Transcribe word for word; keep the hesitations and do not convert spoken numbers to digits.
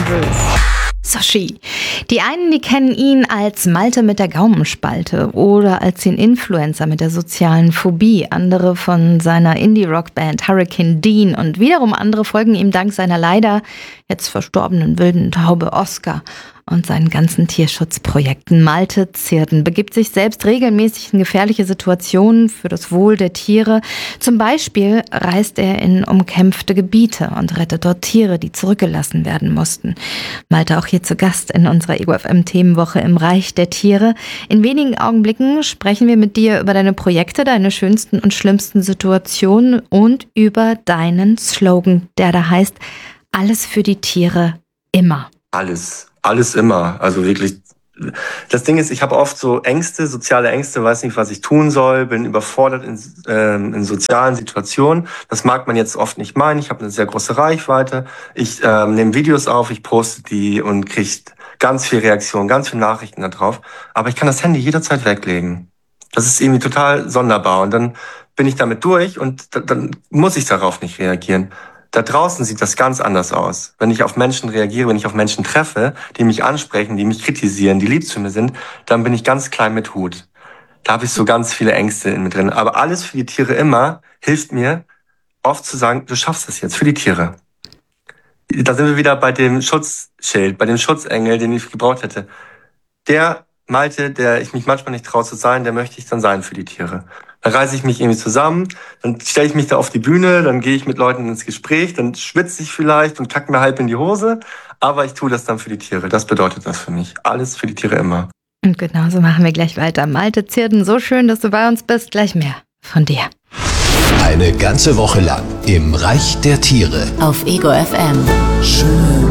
Andrews. Soshi. Die einen, die kennen ihn als Malte mit der Gaumenspalte oder als den Influencer mit der sozialen Phobie. Andere von seiner Indie-Rock-Band Hurricane Dean und wiederum andere folgen ihm dank seiner leider jetzt verstorbenen wilden Taube Oscar und seinen ganzen Tierschutzprojekten. Malte Zierden begibt sich selbst regelmäßig in gefährliche Situationen für das Wohl der Tiere. Zum Beispiel reist er in umkämpfte Gebiete und rettet dort Tiere, die zurückgelassen werden mussten. Malte auch hier zu Gast in unserer Ego F M Themenwoche im Reich der Tiere. In wenigen Augenblicken sprechen wir mit dir über deine Projekte, deine schönsten und schlimmsten Situationen und über deinen Slogan, der da heißt: Alles für die Tiere, immer. Alles. Alles immer, also wirklich. Das Ding ist, ich habe oft so Ängste, soziale Ängste, weiß nicht, was ich tun soll, bin überfordert in, äh, in sozialen Situationen. Das mag man jetzt oft nicht meinen. Ich habe eine sehr große Reichweite. Ich äh, nehme Videos auf, ich poste die und kriege ganz viel Reaktion, ganz viele Nachrichten da drauf. Aber ich kann das Handy jederzeit weglegen. Das ist irgendwie total sonderbar. Und dann bin ich damit durch und da, dann muss ich darauf nicht reagieren. Da draußen sieht das ganz anders aus. Wenn ich auf Menschen reagiere, wenn ich auf Menschen treffe, die mich ansprechen, die mich kritisieren, die lieb zu mir sind, dann bin ich ganz klein mit Hut. Da habe ich so ganz viele Ängste in mir drin. Aber alles für die Tiere immer hilft mir, oft zu sagen, du schaffst das jetzt für die Tiere. Da sind wir wieder bei dem Schutzschild, bei dem Schutzengel, den ich gebraucht hätte. Der Malte, der ich mich manchmal nicht traue zu sein, der möchte ich dann sein für die Tiere. Dann reiße ich mich irgendwie zusammen, dann stelle ich mich da auf die Bühne, dann gehe ich mit Leuten ins Gespräch, dann schwitze ich vielleicht und kacke mir halb in die Hose, aber ich tue das dann für die Tiere. Das bedeutet das für mich. Alles für die Tiere immer. Und genauso machen wir gleich weiter. Malte Zierden, so schön, dass du bei uns bist. Gleich mehr von dir. Eine ganze Woche lang im Reich der Tiere. Auf Ego F M. Schön.